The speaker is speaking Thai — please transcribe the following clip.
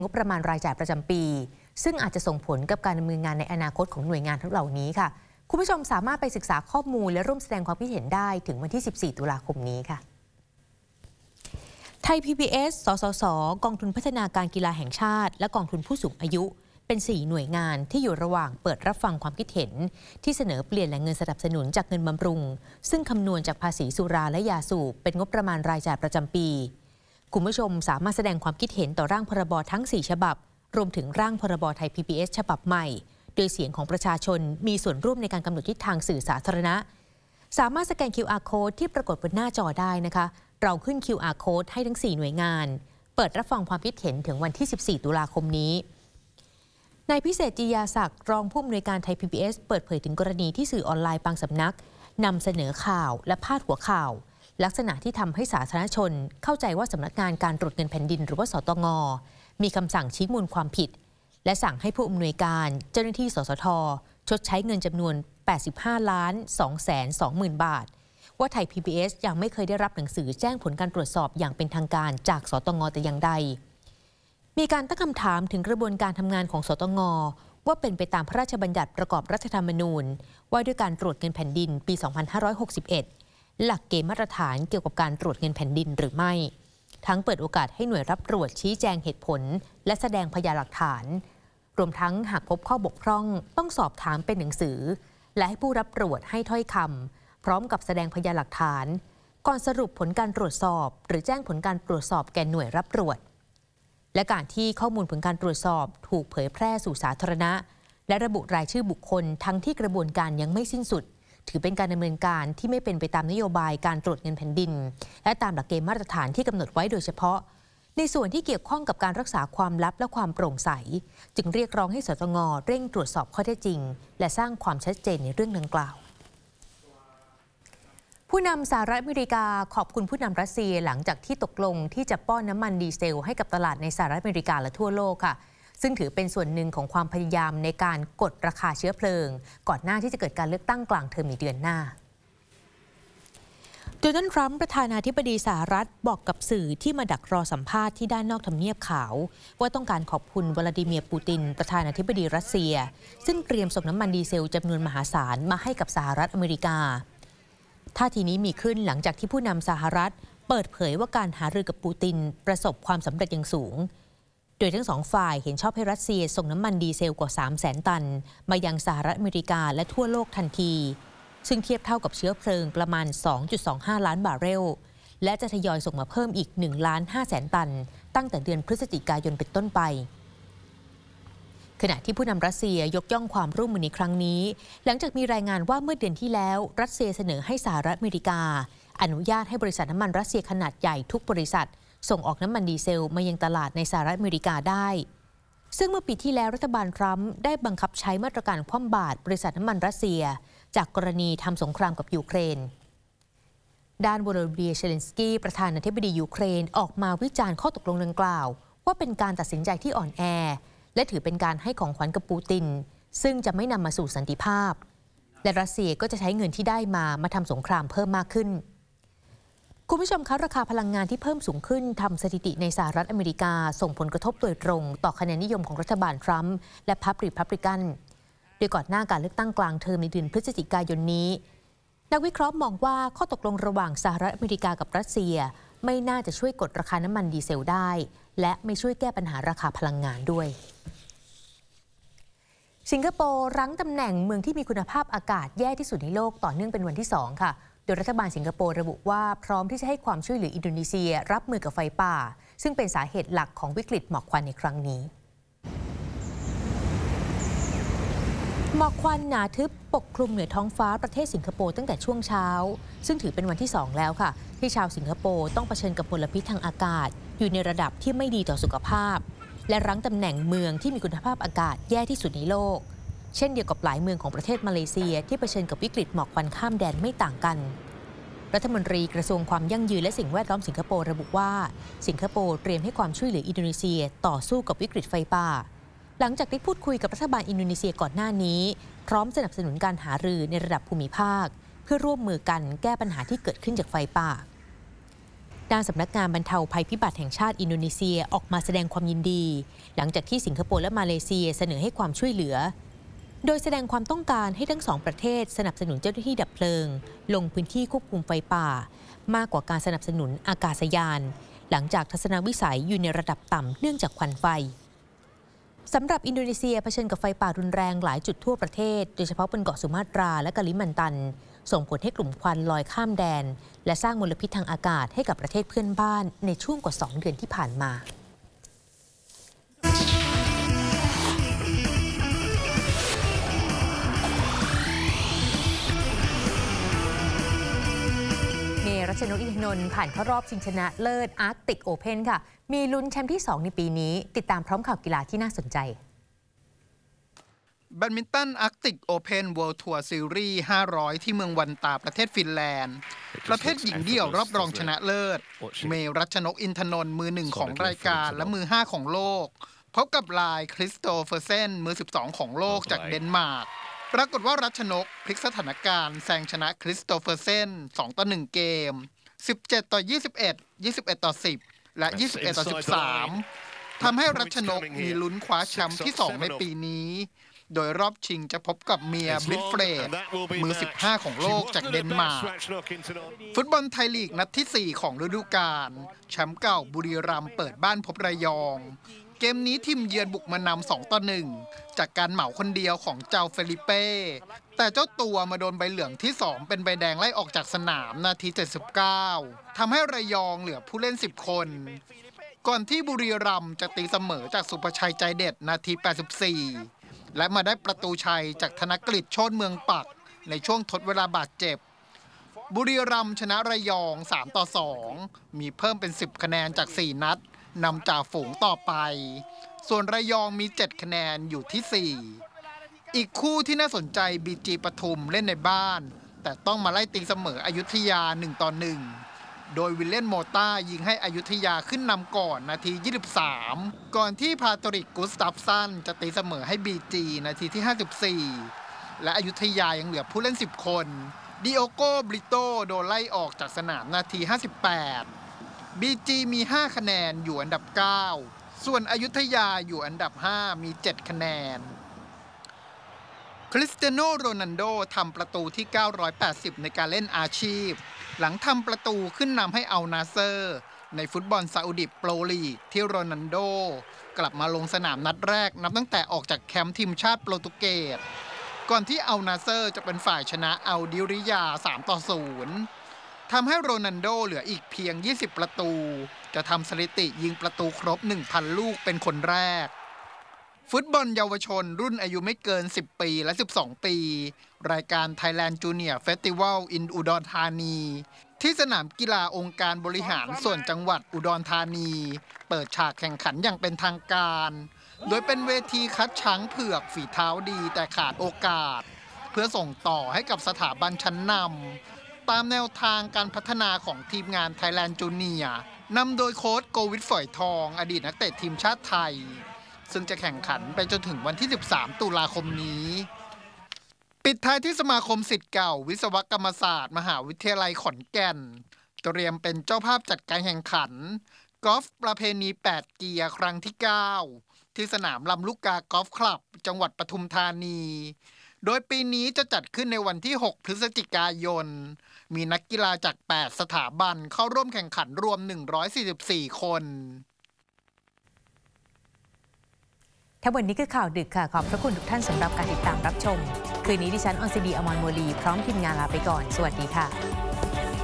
งบประมาณรายจ่ายประจำปีซึ่งอาจจะส่งผลกับการดำเนินงานในอนาคตของหน่วยงานทั้งเหล่านี้ค่ะคุณผู้ชมสามารถไปศึกษาข้อมูลและร่วมแสดงความคิดเห็นได้ถึงวันที่ 14 ตุลาคมนี้ค่ะไทย PBS สสส.กองทุนพัฒนาการกีฬาแห่งชาติและกองทุนผู้สูงอายุเป็น4หน่วยงานที่อยู่ระหว่างเปิดรับฟังความคิดเห็นที่เสนอเปลี่ยนแหล่งเงินสนับสนุนจากเงินบำรุงซึ่งคำนวณจากภาษีสุราและยาสูบเป็นงบประมาณรายจ่ายประจำปีคุณผู้ชมสามารถแสดงความคิดเห็นต่อร่างพรบทั้ง4ฉบับรวมถึงร่างพรบไทย PBS ฉบับใหม่โดยเสียงของประชาชนมีส่วนร่วมในการกำหนดทิศทางสื่อสาธารณะสามารถสแกน QR Code ที่ปรากฏบนหน้าจอได้นะคะเราขึ้น QR Code ให้ทั้ง4หน่วยงานเปิดรับฟังความคิดเห็นถึงวันที่ 14 ตุลาคมนี้นายพิเศษจิยาศักดิ์รองผู้อำนวยการไทย PBS เปิดเผยถึงกรณีที่สื่อออนไลน์บางสำนักนำเสนอข่าวและพาดหัวข่าวลักษณะที่ทำให้สาธารณชนเข้าใจว่าสำนักงานการตรวจเงินแผ่นดินหรือว่าสตง.มีคำสั่งชี้มูลความผิดและสั่งให้ผู้อำนวยการเจ้าหน้าที่สสท.ชดใช้เงินจำนวน 85,220,000 บาทว่าไทย PBS ยังไม่เคยได้รับหนังสือแจ้งผลการตรวจสอบอย่างเป็นทางการจากสตง.แต่อย่างใดมีการตั้งคำถามถึงกระบวนการทำงานของสตง.ว่าเป็นไปตามพระราชบัญญัติประกอบรัฐธรรมนูญว่าด้วยการตรวจเงินแผ่นดินปี 2561 หลักเกณฑ์มาตรฐานเกี่ยวกับการตรวจเงินแผ่นดินหรือไม่ทั้งเปิดโอกาสให้หน่วยรับตรวจชี้แจงเหตุผลและแสดงพยานหลักฐานรวมทั้งหากพบข้อบกพร่องต้องสอบถามเป็นหนังสือและให้ผู้รับตรวจให้ถ้อยคำพร้อมกับแสดงพยานหลักฐานก่อนสรุปผลการตรวจสอบหรือแจ้งผลการตรวจสอบแก่หน่วยรับตรวจและการที่ข้อมูลผลการตรวจสอบถูกเผยแพร่สู่สาธารณะและระบุรายชื่อบุคคลทั้งที่กระบวนการยังไม่สิ้นสุดถือเป็นการดำเนินการที่ไม่เป็นไปตามนโยบายการตรวจเงินแผ่นดินและตามหลักเกณฑ์มาตรฐานที่กำหนดไว้โดยเฉพาะในส่วนที่เกี่ยวข้องกับการรักษาความลับและความโปร่งใสจึงเรียกร้องให้สตง.เร่งตรวจสอบข้อเท็จจริงและสร้างความชัดเจนในเรื่องดังกล่าวผู้นำสหรัฐอเมริกาขอบคุณผู้นำรัสเซียหลังจากที่ตกลงที่จะป้อนน้ำมันดีเซลให้กับตลาดในสหรัฐอเมริกาและทั่วโลกค่ะซึ่งถือเป็นส่วนหนึ่งของความพยายามในการกดราคาเชื้อเพลิงก่อนหน้าที่จะเกิดการเลือกตั้งกลางเทอมในเดือนหน้าโดนัลด์ ทรัมป์ประธานาธิบดีสหรัฐบอกกับสื่อที่มาดักรอสัมภาษณ์ที่ด้านนอกทำเนียบขาวว่าต้องการขอบคุณวลาดิเมียร์ปูตินประธานาธิบดีรัสเซียซึ่งเตรียมส่งน้ำมันดีเซลจำนวนมหาศาลมาให้กับสหรัฐอเมริกาท่าทีนี้มีขึ้นหลังจากที่ผู้นำสหรัฐเปิดเผยว่าการหารือกับปูตินประสบความสำเร็จอย่างสูงโดยทั้งสองฝ่ายเห็นชอบให้รัสเซียส่งน้ำมันดีเซลกว่า 300,000 ตันมายังสหรัฐอเมริกาและทั่วโลกทันทีซึ่งเทียบเท่ากับเชื้อเพลิงประมาณ 2.25 ล้านบาร์เรลและจะทยอยส่งมาเพิ่มอีก 1,500,000 ตันตั้งแต่เดือนพฤศจิกายนเป็นต้นไปขณะที่ผู้นำรัสเซียยกย่องความร่วมมือในครั้งนี้หลังจากมีรายงานว่าเมื่อเดือนที่แล้วรัสเซียเสนอให้สหรัฐอเมริกาอนุญาตให้บริษัทน้ำมันรัสเซียขนาดใหญ่ทุกบริษัทส่งออกน้ำมันดีเซลมายังตลาดในสหรัฐอเมริกาได้ซึ่งเมื่อปีที่แล้วรัฐบาลทรัมป์ได้บังคับใช้มาตรการคว่ำบาตรบริษัทน้ำมันรัสเซียจากกรณีทำสงครามกับยูเครนด้านโวโลดิเมียร์ เชเลนสกี้ประธานาธิบดียูเครนออกมาวิจารณ์ข้อตกลงดังกล่าวว่าเป็นการตัดสินใจที่อ่อนแอและถือเป็นการให้ของขวัญกับปูตินซึ่งจะไม่นำมาสู่สันติภาพและรัสเซียก็จะใช้เงินที่ได้มาทำสงครามเพิ่มมากขึ้นคุณผู้ชมคะราคาพลังงานที่เพิ่มสูงขึ้นทำสถิติในสหรัฐอเมริกาส่งผลกระทบโดยตรงต่อคะแนนนิยมของรัฐบาลทรัมป์และพรรครีพับลิกันโดยก่อนหน้าการเลือกตั้งกลางเทอมในเดือนพฤศจิกายนนี้นักวิเคราะห์มองว่าข้อตกลงระหว่างสหรัฐอเมริกากับรัสเซียไม่น่าจะช่วยกดราคาน้ำมันดีเซลได้และไม่ช่วยแก้ปัญหาราคาพลังงานด้วยสิงคโปร์รั้งตำแหน่งเมืองที่มีคุณภาพอากาศแย่ที่สุดในโลกต่อเนื่องเป็นวันที่ 2 ค่ะโดยรัฐบาลสิงคโปร์ระบุว่าพร้อมที่จะให้ความช่วยเหลืออินโดนีเซียรับมือกับไฟป่าซึ่งเป็นสาเหตุหลักของวิกฤตหมอกควันในครั้งนี้หมอกควันหนาทึบปกคลุมเหนือท้องฟ้าประเทศสิงคโปร์ตั้งแต่ช่วงเช้าซึ่งถือเป็นวันที่ 2 แล้วค่ะที่ชาวสิงคโปร์ต้องเผชิญกับมลพิษทางอากาศอยู่ในระดับที่ไม่ดีต่อสุขภาพและรั้งตำแหน่งเมืองที่มีคุณภาพอากาศแย่ที่สุดในโลกเช่นเดียวกับหลายเมืองของประเทศมาเลเซียที่เผชิญกับวิกฤตหมอกควันข้ามแดนไม่ต่างกันรัฐมนตรีกระทรวงความยั่งยืนและสิ่งแวดล้อมสิงคโปร์ระบุว่าสิงคโปร์เตรียมให้ความช่วยเหลืออินโดนีเซียต่อสู้กับวิกฤตไฟป่าหลังจากได้พูดคุยกับรัฐบาลอินโดนีเซียก่อนหน้านี้พร้อมสนับสนุนการหารือในระดับภูมิภาคเพื่อร่วมมือกันแก้ปัญหาที่เกิดขึ้นจากไฟป่าด้านสำนักงานบรรเทาภัยพิบัติแห่งชาติอินโดนีเซียออกมาแสดงความยินดีหลังจากที่สิงคโปร์และมาเลเซียเสนอให้ความช่วยเหลือโดยแสดงความต้องการให้ทั้งสองประเทศสนับสนุนเจ้าหน้าที่ดับเพลิงลงพื้นที่ควบคุมไฟป่ามากกว่าการสนับสนุนอากาศยานหลังจากทัศนวิสัยอยู่ในระดับต่ำเนื่องจากควันไฟสำหรับอินโดนีเซียเผชิญกับไฟป่ารุนแรงหลายจุดทั่วประเทศโดยเฉพาะบนเกาะสุมาตราและกาลิมันตันส่งผลให้กลุ่มควันลอยข้ามแดนและสร้างมลพิษทางอากาศให้กับประเทศเพื่อนบ้านในช่วงกว่า2 เดือนที่ผ่านมาเมรัชนก อินทนนท์ผ่านเข้ารอบชิงชนะเลิศอาร์กติกโอเพ่นค่ะมีลุ้นแชมป์ที่ 2 ในปีนี้ติดตามพร้อมข่าวกีฬาที่น่าสนใจแบดมินตันอาร์กติกโอเพ่นเวิลด์ทัวร์ซีรีส์500ที่เมืองวันตาประเทศฟินแลนด์ประเภทหญิงเดี่ยวรอบรองชนะเลิศเมรัชนก อินทนนท์มือ1ของรายการและมือ5ของโลกพบกับลายคริสโตเฟอร์เซนมือ12ของโลกจากเดนมาร์กปรากฏว่ารัชนกพลิกสถานการณ์แซงชนะคริสโตเฟอร์เซน2-1 เกม17-21 21-10 และ21-13ทำให้รัชนกมีลุ้นคว้าแชมป์ที่2ในปีนี้โดยรอบชิงจะพบกับเมียบลิฟเฟรดมือ15ของโลกจากเดนมาร์กฟุตบอลไทยลีกนัดที่4ของฤดูกาลแชมป์เก่าบุรีรัมย์เปิดบ้านพบระยองเกมนี้ทีมเยือนบุกมานำ2-1จากการเหมาคนเดียวของเจ้าเฟลิเป้แต่เจ้าตัวมาโดนใบเหลืองที่2เป็นใบแดงไล่ออกจากสนามนาที79ทำให้ระยองเหลือผู้เล่น10คนก่อนที่บุรีรัมย์จะตีเสมอจากสุภชัยใจเด็ดนาที84และมาได้ประตูชัยจากธนกฤษโชติเมืองปักในช่วงทดเวลาบาดเจ็บบุรีรัมย์ชนะระยอง3-2มีเพิ่มเป็น10คะแนนจาก4นัดนำจ่าฝูงต่อไปส่วนระยองมี7คะแนนอยู่ที่4อีกคู่ที่น่าสนใจบีจีปทุมเล่นในบ้านแต่ต้องมาไล่ตีเสมออยุธยา1-1โดยวิลเลียนโมต้ายิงให้อยุธยาขึ้นนำก่อนนาที23ก่อนที่พาตริกกุสตัฟซันจะตีเสมอให้บีจีนาทีที่54และอยุธยายังเหลือผู้เล่น10คนดิโอโกบริโตโดนไล่ออกจากสนามนาที58บีจีมี5คะแนนอยู่อันดับ9ส่วนอยุธยาอยู่อันดับ5มี7คะแนนคริสเตียโนโรนัลโดทำประตูที่980ในการเล่นอาชีพหลังทำประตูขึ้นนำให้อัลนาเซอร์ในฟุตบอลซาอุดิโปรลีกที่โรนัลโดกลับมาลงสนามนัดแรกนับตั้งแต่ออกจากแคมป์ทีมชาติโปรตุเกสก่อนที่อัลนาเซอร์จะเป็นฝ่ายชนะอัลดิริยา3-0ทำให้โรนัลโดเหลืออีกเพียง20ประตูจะทำสถิติยิงประตูครบ 1,000 ลูกเป็นคนแรกฟุตบอลเยาวชนรุ่นอายุไม่เกิน10 ปีและ12 ปีรายการ Thailand Junior Festival in อุดรธานีที่สนามกีฬาองค์การบริหารส่วนจังหวัดอุดรธานีเปิดฉากแข่งขันอย่างเป็นทางการโดยเป็นเวทีคัดช้างเผือกฝีเท้าดีแต่ขาดโอกาสเพื่อส่งต่อให้กับสถาบันชั้นนำตามแนวทางการพัฒนาของทีมงาน Thailand Junior นำโดยโค้ชโกวิทฝอยทองอดีตนักเตะทีมชาติไทยซึ่งจะแข่งขันไปจนถึงวันที่13 ตุลาคมนี้ปิดท้ายที่สมาคมศิษย์เก่าวิศวกรรมศาสตร์มหาวิทยาลัยขอนแก่นเตรียมเป็นเจ้าภาพจัดการแข่งขันกอล์ฟประเพณี8เกียร์ครั้งที่9ที่สนามลำลูกกากอล์ฟคลับจังหวัดปทุมธานีโดยปีนี้จะจัดขึ้นในวันที่6 พฤศจิกายนมีนักกีฬาจาก8สถาบันเข้าร่วมแข่งขันรวม144คนทั้งหมดนี้คือข่าวดึกค่ะขอบพระคุณทุกท่านสำหรับการติดตามรับชมคืนนี้ดิฉันออนซีดีอมรโมลีพร้อมทีมงานลาไปก่อนสวัสดีค่ะ